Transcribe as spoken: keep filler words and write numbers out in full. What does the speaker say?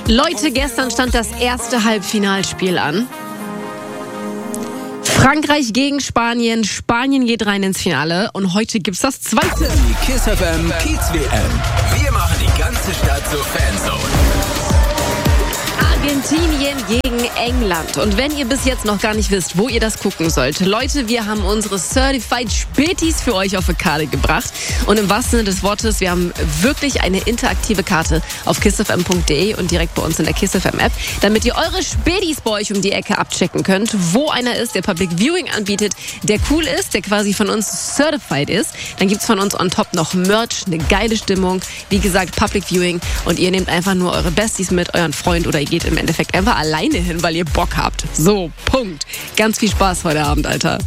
Leute, gestern stand das erste Halbfinalspiel an. Frankreich gegen Spanien. Spanien geht rein ins Finale. Und heute gibt's das zweite. Die KISS F M Kiez W M. Wir machen die ganze Stadt zur Fanzone. Argentinien gegen England. Und wenn ihr bis jetzt noch gar nicht wisst, wo ihr das gucken sollt, Leute, wir haben unsere Certified Spätis für euch auf eine Karte gebracht. Und im wahrsten Sinne des Wortes, wir haben wirklich eine interaktive Karte auf kissfm punkt de und direkt bei uns in der KISS F M App, damit ihr eure Spätis bei euch um die Ecke abchecken könnt, wo einer ist, der Public Viewing anbietet, der cool ist, der quasi von uns certified ist. Dann gibt's von uns on top noch Merch, eine geile Stimmung. Wie gesagt, Public Viewing. Und ihr nehmt einfach nur eure Besties mit, euren Freund, oder ihr geht im Endeffekt einfach alleine hin, weil ihr Bock habt. So, Punkt. Ganz viel Spaß heute Abend, Alter.